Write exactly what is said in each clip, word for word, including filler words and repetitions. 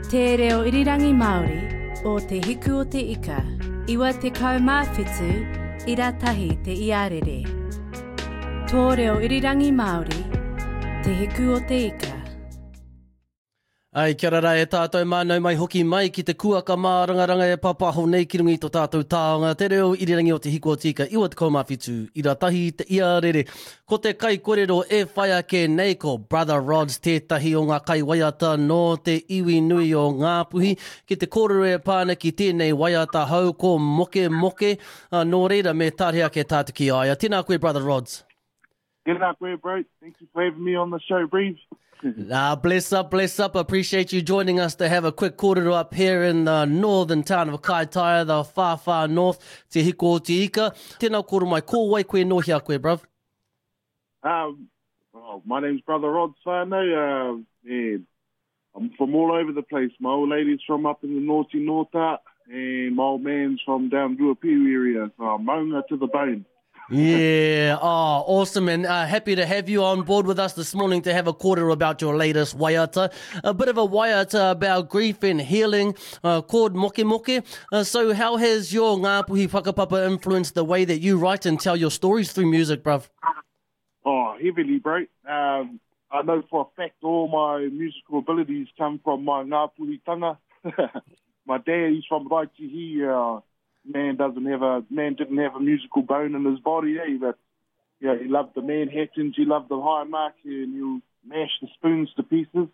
Te reo irirangi Māori o te hiku o te ika, iwa te kaumāwhitu i ratahi te iarere. Tō reo irirangi Māori, te hiku o te ika. Ai, kia rara e tātou mānau mai hoki mai ki te kuaka mā rangaranga e papaho nei ki rungi tō tātou tāonga. Te reo irirangi o te hiku o te ika, iwa te kaumāwhitu i ratahi te iarere. Ko te kai kōrero e whai ake nei ko Brother Rods, tētahi o ngā kai waiata no te iwi nui o Ngāpuhi. Ki te kōrero e pāna ki tēnei waiata hau ko moke moke. Uh, nō reira me tārea ke tātu ki aia. Tēnā koe, Brother Rods. Tēnā koe, bro. Thank you for having me on the show, Breeze. Ah, bless up, bless up. Appreciate you joining us to have a quick kōrero up here in the northern town of Kaitaia, the far, far north, te hiko o te ika. Tēnā kōrero mai, ko wai koe no hia koe, bruv? Um, oh, my name's Brother Rod whānau. Uh, yeah, I'm from all over the place. My old lady's from up in the Naughty Norta, and my old man's from down Ruapiu area. So I'm maunga to the bone. Yeah, oh, awesome, and uh, happy to have you on board with us this morning to have a kōrero about your latest waiata. A bit of a waiata about grief and healing, uh, called Moke Moke. Uh, so how has your Ngāpuhi whakapapa influenced the way that you write and tell your stories through music, bruv? Oh, heavily, bro. Um, I know for a fact all my musical abilities come from my Ngāpuhi tanga. My dad, he's from Raitihi. Uh, man doesn't have a man didn't have a musical bone in his body, eh? But yeah, he loved the Manhattans, he loved the high mark, and he'll mash the spoons to pieces.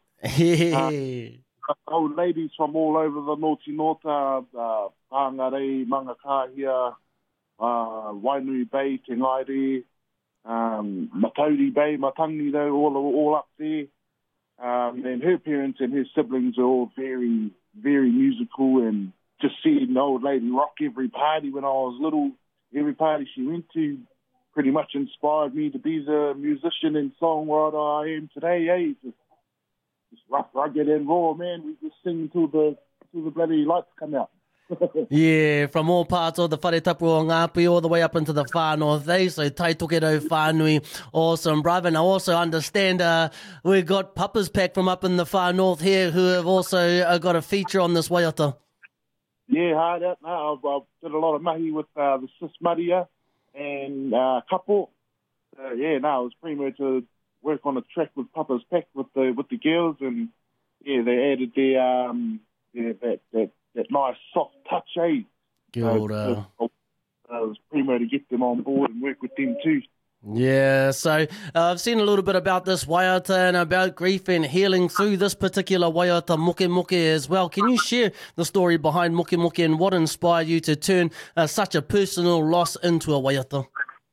uh, old ladies from all over the Naughty Norta, uh, Pāngarei, Mangakahia, uh, Wainui Bay, Te Ngaire, um, Matauri Bay, Matangi, though, all all up there. Um, and her parents and her siblings are all very, very musical, and just seeing the old lady rock every party when I was little, every party she went to pretty much inspired me to be the musician and songwriter I am today, eh? Just, just rough, rugged and raw, man. We just sing until the, until the bloody lights come out. Yeah, from all parts of the wharetapu o Ngāpuhi all the way up into the far north, eh? So tai tokerau whānui, awesome, brother. And I also understand uh, we've got Papa's Pack from up in the far north here who have also uh, got a feature on this waiata. Yeah, hard out. No, I've, I've did a lot of mahi with uh, the Sis Maria and uh, Kapo. Uh, yeah, no, it was pretty much to work on a track with Papa's Pack with the with the girls, and yeah, they added their um, yeah, that that that nice soft touch, eh? Kia ora. Uh, uh, it was pretty much to get them on board and work with them too. Yeah, so uh, I've seen a little bit about this waiata and about grief and healing through this particular waiata, Moke Moke, as well. Can you share the story behind Moke Moke and what inspired you to turn uh, such a personal loss into a waiata?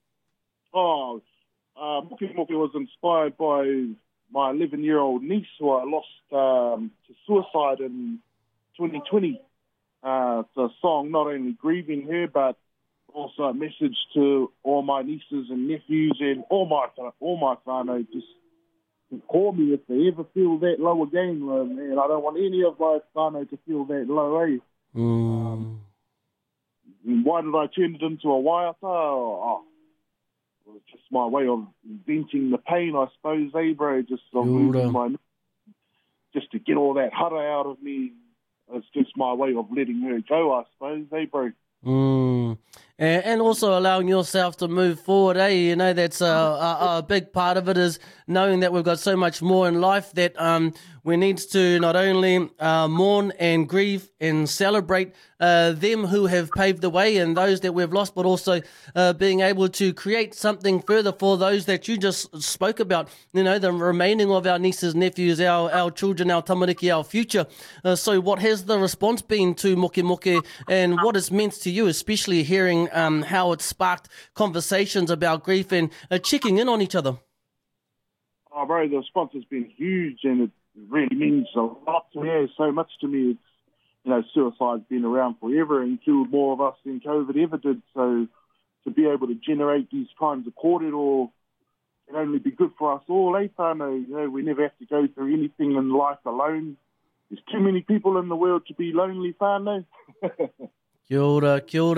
Oh, uh, Moke Moke was inspired by my eleven-year-old niece who I lost um, to suicide in twenty twenty. Uh, it's a song not only grieving her, but also a message to all my nieces and nephews and all my all my whānau. Just call me if they ever feel that low again, man. I don't want any of my whānau to feel that low, eh? Mm. Um, why did I turn it into a waiata? Oh, it was just my way of venting the pain, I suppose, eh, bro? Just of losing my, just to get all that hara out of me. It's just my way of letting her go, I suppose, eh, bro? Mm. And, and also allowing yourself to move forward, eh? You know, that's a, a, a big part of it is knowing that we've got so much more in life that um, we need to not only uh, mourn and grieve and celebrate uh, them who have paved the way and those that we've lost, but also uh, being able to create something further for those that you just spoke about, you know, the remaining of our nieces, nephews, our, our children, our tamariki, our future. Uh, so what has the response been to Moke Moke and what it's meant to you, especially hearing um, how it sparked conversations about grief and uh, checking in on each other? Oh, bro, the response has been huge, and it really means a lot to me, so much to me. It's, you know, suicide's been around forever and killed more of us than COVID ever did, so to be able to generate these kinds of kōrero can only be good for us all, eh, whānau? You know, we never have to go through anything in life alone. There's too many people in the world to be lonely, whānau. Kia ora, kia ora.